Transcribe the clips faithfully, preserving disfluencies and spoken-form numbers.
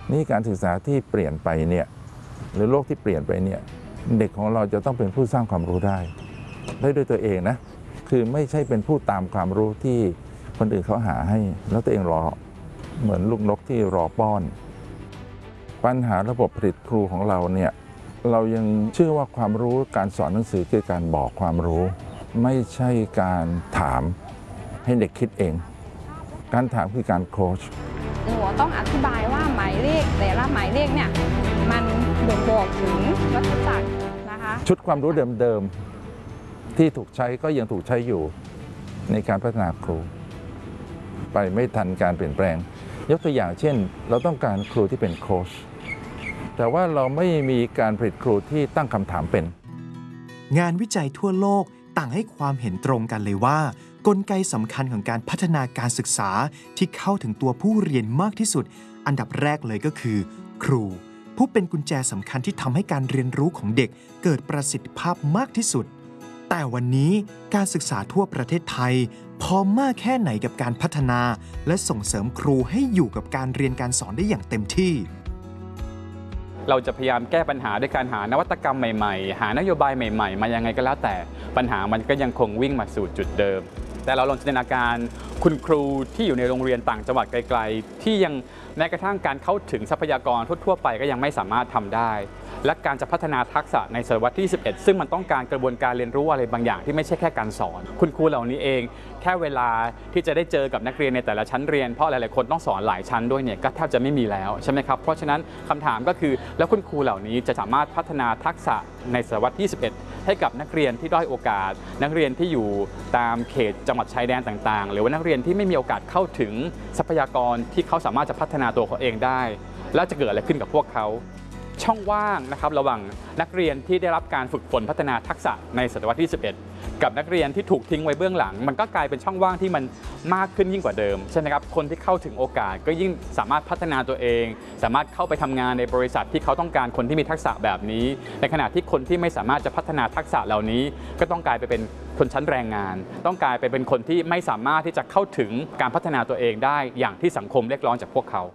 นี่การศึกษาที่เปลี่ยนไปเนี่ยหรือโลกที่เปลี่ยนไปเนี่ยเด็กของเราจะต้องเป็นผู้สร้างความรู้ได้ได้ด้วยตัวเองนะคือไม่ใช่เป็นผู้ตามความรู้ที่คนอื่นเขาหาให้แล้วตัวเองรอเหมือนลูกนกที่รอป้อนปัญหาระบบผลิตครูของเราเนี่ยเรายังเชื่อว่าความรู้การสอนหนังสือคือการบอกความรู้ไม่ใช่การถามให้เด็กคิดเองการถามคือการโค้ชหนูต้องอธิบายว่าหมายเลขแต่ละหมายเลขเนี่ยมันบ่งบอกถึงวัฏจักรนะคะชุดความรู้เดิมๆที่ถูกใช้ก็ยังถูกใช้อยู่ในการพัฒนาครูไปไม่ทันการเปลี่ยนแปลงยกตัวอย่างเช่นเราต้องการครูที่เป็นโค้ชแต่ว่าเราไม่มีการผลิตครูที่ตั้งคำถามเป็นงานวิจัยทั่วโลกต่างให้ความเห็นตรงกันเลยว่ากลไกสำคัญของการพัฒนาการศึกษาที่เข้าถึงตัวผู้เรียนมากที่สุดอันดับแรกเลยก็คือครูผู้เป็นกุญแจสำคัญที่ทำให้การเรียนรู้ของเด็กเกิดประสิทธิภาพมากที่สุดแต่วันนี้การศึกษาทั่วประเทศไทยพร้อมมากแค่ไหนกับการพัฒนาและส่งเสริมครูให้อยู่กับการเรียนการสอนได้อย่างเต็มที่เราจะพยายามแก้ปัญหาด้วยการหานวัตกรรมใหม่ๆหานโยบายใหม่ๆมายังไงก็แล้วแต่ปัญหามันก็ยังคงวิ่งมาสู่จุดเดิมแต่เราลองจินตนาการคุณครูที่อยู่ในโรงเรียนต่างจังหวัดไกลๆที่ยังแม้กระทั่งการเข้าถึงทรัพยากรทั่วๆไปก็ยังไม่สามารถทำได้และการจะพัฒนาทักษะในศตวรรษที่ยี่สิบเอ็ดซึ่งมันต้องการกระบวนการเรียนรู้อะไรบางอย่างที่ไม่ใช่แค่การสอนคุณครูเหล่านี้เองแค่เวลาที่จะได้เจอกับนักเรียนในแต่ละชั้นเรียนเพราะหลายๆคนต้องสอนหลายชั้นด้วยเนี่ยก็แทบจะไม่มีแล้วใช่ไหมครับเพราะฉะนั้นคำถามก็คือแล้วคุณครูเหล่านี้จะสามารถพัฒนาทักษะในศตวรรษที่ยี่สิบเอ็ดให้กับนักเรียนที่ด้อยโอกาสนักเรียนที่อยู่ตามเขตจังหวัดชายแดนต่างๆหรือว่านักเรียนที่ไม่มีโอกาสเข้าถึงทรัพยากรที่เขาสามารถจะพัฒนาตัวเขาเองได้แล้วจะเกิดอะไรขึ้นกับพวกเขาช่องว่างนะครับระหว่างนักเรียนที่ได้รับการฝึกฝนพัฒนาทักษะในศตวรรษที่ยี่สิบเอ็ดกับนักเรียนที่ถูกทิ้งไว้เบื้องหลังมันก็กลายเป็นช่องว่างที่มันมากขึ้นยิ่งกว่าเดิมใช่ไหมครับคนที่เข้าถึงโอกาสก็ยิ่งสามารถพัฒนาตัวเองสามารถเข้าไปทำงานในบริษัทที่เขาต้องการคนที่มีทักษะแบบนี้ในขณะที่คนที่ไม่สามารถจะพัฒนาทักษะเหล่านี้ก็ต้องกลายไปเป็นคนชั้นแรงงานต้องกลายไปเป็นคนที่ไม่สามารถที่จะเข้าถึงการพัฒนาตัวเองได้อย่างที่สังคมเรียกร้องจากพวกเขา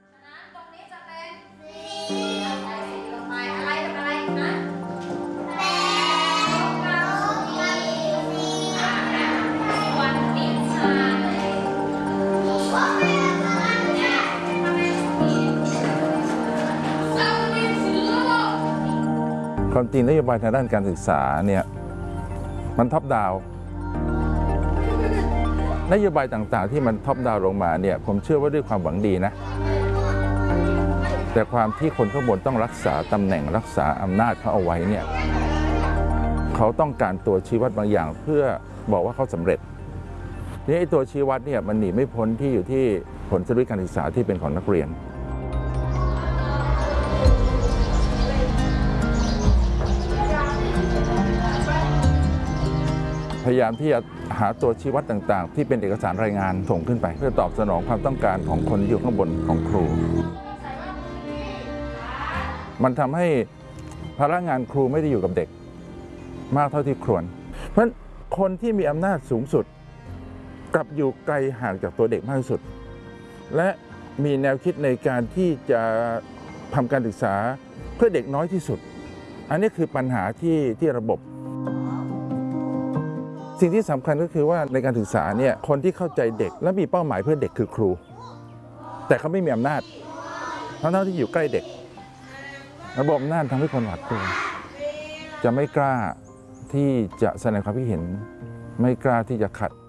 ความจริงนโยบายทางด้านการศึกษาเนี่ยมันท็อปดาวน์นโยบายต่างๆที่มันท็อปดาวน์ลงมาเนี่ยผมเชื่อว่าด้วยความหวังดีนะแต่ความที่คนข้างบนต้องรักษาตำแหน่งรักษาอำนาจเขาเอาไว้เนี่ยเขาต้องการตัวชี้วัดบางอย่างเพื่อบอกว่าเขาสำเร็จนี่ไอ้ตัวชี้วัดเนี่ยมันหนีไม่พ้นที่อยู่ที่ผลสรุปการศึกษาที่เป็นของนักเรียนพยายามที่จะหาตัวชี้วัดต่างๆที่เป็นเอกสารรายงานส่งขึ้นไปเพื่อตอบสนองความต้องการของคนอยู่ข้างบนของครูมันทำให้ภาระงานครูไม่ได้อยู่กับเด็กมากเท่าที่ควรเพราะฉะนั้นคนที่มีอำนาจสูงสุดกลับอยู่ไกลห่างจากตัวเด็กมากที่สุดและมีแนวคิดในการที่จะทำการศึกษาเพื่อเด็กน้อยที่สุดอันนี้คือปัญหาที่ที่ระบบสิ่งที่สำคัญก็คือว่าในการศึกษาเนี่ยคนที่เข้าใจเด็กและมีเป้าหมายเพื่อเด็กคือครูแต่เขาไม่มีอำนาจทั้งๆที่อยู่ใกล้เด็กระบบอำนาจทำให้คนหวาดกลัวจะไม่กล้าที่จะแสดงความคิดเห็นไม่กล้าที่จะขัด